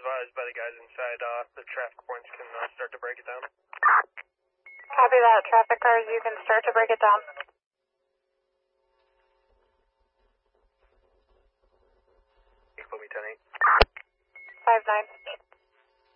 advised by the guys inside, the traffic points can start to break it down. Copy that. Traffic cars, you can start to break it down. Equal me 10-8. 5-9.